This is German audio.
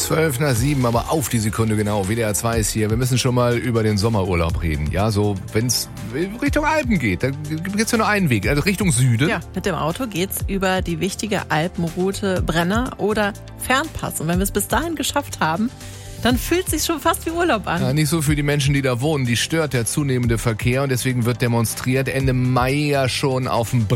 7:12, aber auf die Sekunde genau. WDR 2 ist hier. Wir müssen schon mal über den Sommerurlaub reden. Ja, so, wenn es Richtung Alpen geht, da gibt es ja nur einen Weg, also Richtung Süden. Ja, mit dem Auto geht's über die wichtige Alpenroute Brenner oder Fernpass. Und wenn wir es bis dahin geschafft haben, dann fühlt es sich schon fast wie Urlaub an. Ja, nicht so für die Menschen, die da wohnen. Die stört der zunehmende Verkehr und deswegen wird demonstriert Ende Mai ja schon auf dem